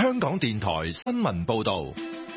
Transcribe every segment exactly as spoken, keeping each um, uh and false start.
香港電台新聞報道。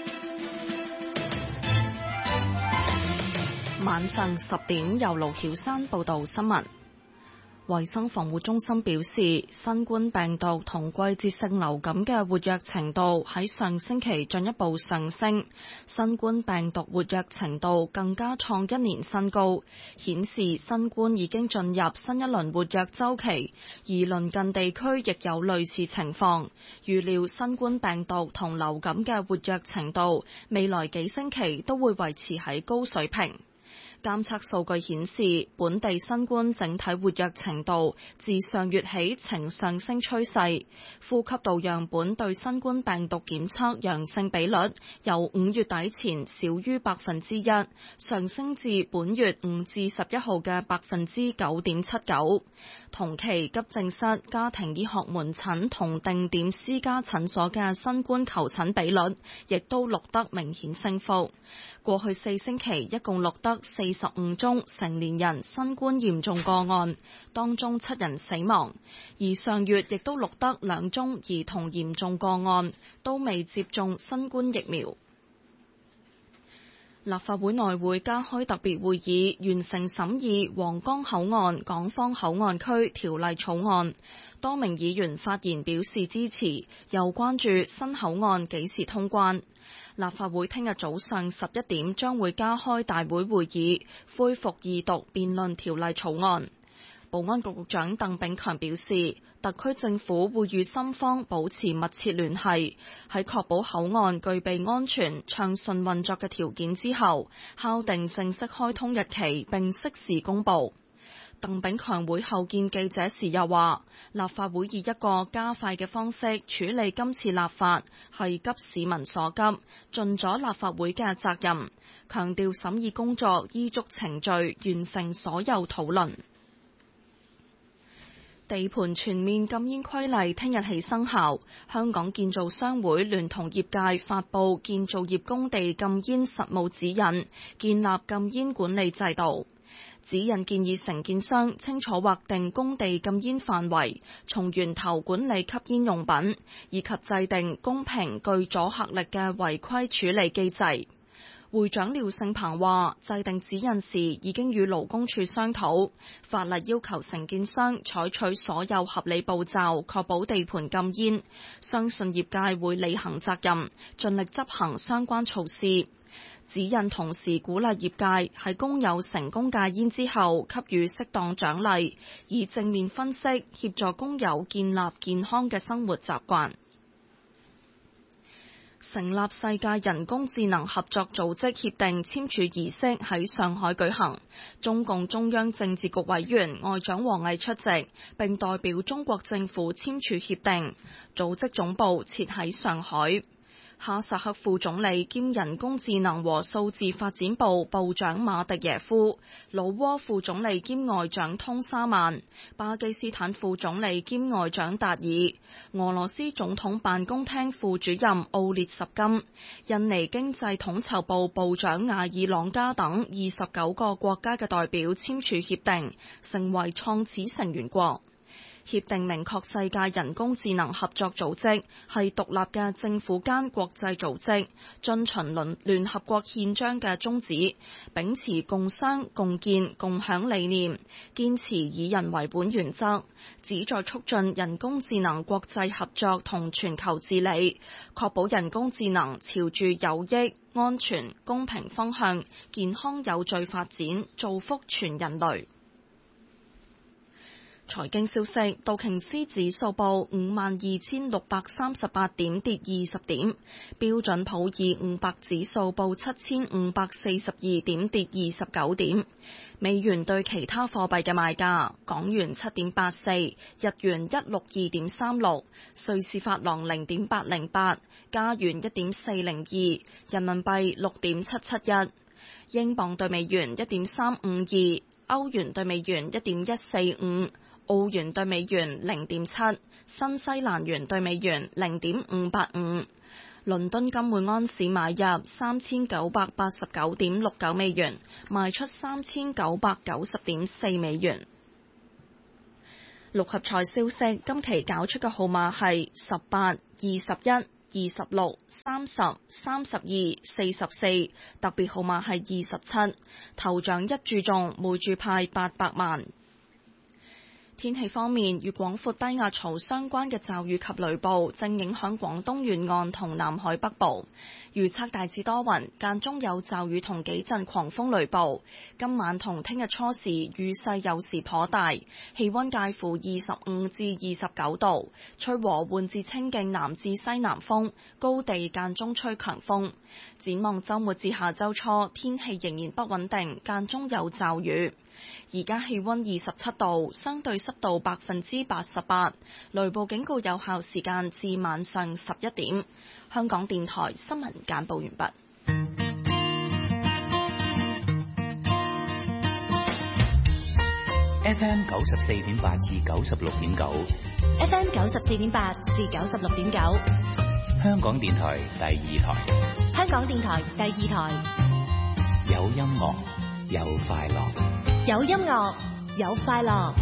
晚上十點，由盧曉山報道新聞。衛生防護中心表示，新冠病毒同季節性流感嘅活躍程度喺上星期進一步上升，新冠病毒活躍程度更加創一年新高，顯示新冠已經進入新一輪活躍週期，而鄰近地區亦有類似情況。預料新冠病毒同流感嘅活躍程度，未來幾星期都會維持喺高水平。監測數據顯示，本地新冠整體活躍程度自上月起呈上升趨勢。呼吸道樣本對新冠病毒檢測陽性比率由五月底前少於百分之一，上升至本月五至十一號嘅百分之九點七九。同期急症室、家庭醫學門診同定點私家診所嘅新冠求診比率亦都錄得明顯升幅。過去四星期一共錄得四十五宗成年人新冠嚴重個案，當中七人死亡。而上月亦都錄得兩宗兒童嚴重個案，都未接種新冠疫苗。立法會內會加開特別會議，完成審議皇崗口岸港方口岸區條例草案。多名議員發言表示支持，又關注新口岸幾時通關。立法會聽日早上十一點將會加開大會會議，恢復二讀辯論條例草案。保安局局長鄧炳強表示，特區政府會與深方保持密切聯繫，喺確保口岸具備安全暢順運作嘅條件之後，敲定正式開通日期並適時公佈。鄧炳強會後見記者時又話，立法會以一個加快嘅方式處理今次立法，係急市民所急，盡咗立法會嘅責任，強調審議工作依足程序，完成所有討論。地盤全面禁煙規例聽日起生效，香港建造商會聯同業界發布建造業工地禁煙實務指引，建立禁煙管理制度。指引建議承建商清楚劃定工地禁煙範圍，從源頭管理吸煙用品，以及制定公平具阻嚇力嘅違規處理機制。會長廖勝鵬話，制定指引時已經與勞工處商討，法例要求承建商採取所有合理步驟，確保地盤禁煙。相信業界會履行責任，盡力執行相關措施。指引同時鼓勵業界喺工友成功戒煙之後，給予適當獎勵，以正面分析協助工友建立健康嘅生活習慣。成立世界人工智能合作組織協定簽署儀式喺上海舉行，中共中央政治局委員外長王毅出席，並代表中國政府簽署協定。組織總部設喺上海。哈薩克副總理兼人工智能和數字發展部部長馬迪耶夫，老撾副總理兼外長通沙曼，巴基斯坦副總理兼外長達爾，俄羅斯總統辦公廳副主任奧列什金，印尼經濟統籌部部長亞爾朗加等二十九個國家嘅代表簽署協定，成為創始成員國。協定明確世界人工智能合作組織係獨立嘅政府間國際組織，遵循聯聯合國憲章嘅宗旨，秉持共商、共建、共享理念，堅持以人為本原則，旨在促進人工智能國際合作同全球治理，確保人工智能朝住有益、安全、公平方向，健康有序發展，造福全人類。財經消息，道瓊斯指數報五萬二千六百三十八點，跌二十點；標準普爾五百指數報七千五百四十二點，跌二十九點。美元對其他貨幣嘅賣價：港元七點八四，日元一六二點三六，瑞士法郎零點八零八，加元一點四零二，人民幣六點七七一，英鎊對美元一點三五二，歐元對美元一點一四五。澳元對美元零點七，新西蘭元對美元零點五八五。倫敦金每安士買入三千九百八十九點六九美元，賣出三千九百九十點四美元。六合彩消息，今期攪出嘅號碼係十八、二十一、 二十六、三十、三十二、四十四，特別號碼係二十七。頭獎一注中，每注派八百萬。天氣方面，與廣闊低壓槽相關嘅驟雨及雷暴正影響廣東沿岸同南海北部。預測大致多雲，間中有驟雨同幾陣狂風雷暴。今晚同聽日初時雨勢有時頗大，氣溫介乎二十五至二十九度，吹和緩至清勁南至西南風，高地間中吹強風。展望週末至下週初，天氣仍然不穩定，間中有驟雨。而家氣溫二十七度，相對濕度百分之八十八，雷暴警告有效時間至晚上十一點。香港電台新聞簡報完畢。 F M 九十四點八至九十六點九 ，F M 九十四點八至九十六點九， 香港電台第二台， 香港電台第二台， 有音樂，有快樂。 有音樂，有快樂。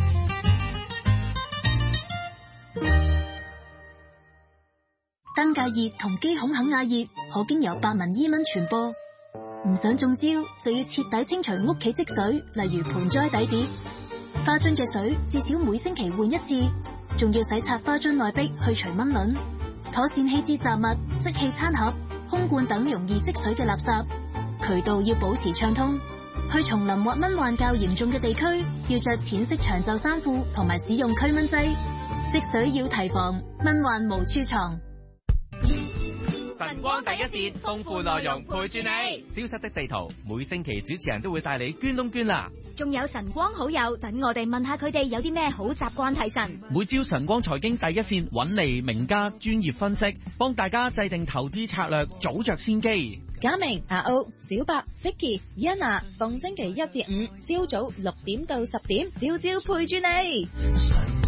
登革熱同基孔肯亞熱可經由白紋伊蚊傳播。唔想中招，就要徹底清除屋企積水，例如盆栽底碟、花樽嘅水，至少每星期換一次。仲要洗刷花樽內壁，去除蚊卵。妥善棄置雜物，即棄餐盒、空罐等容易積水嘅垃圾。渠道要保持暢通。去叢林或蚊患較嚴重嘅地區，要着淺色長袖衫褲同埋使用驅蚊劑。積水要提防，蚊患無處藏。 晨光第一線，豐富內容陪住你。消失的地圖，每星期主持人都會帶你捐窿捐罅。 仲有晨光好友，等我哋問下佢哋有啲咩好習慣提神。 每朝晨光財經第一線揾嚟名家專業分析，幫大家制定投資策略，早着先機。 嘉明、阿歐、小白、Vicky、Yana，逢星期一至五朝早六點到十點，朝朝陪住你。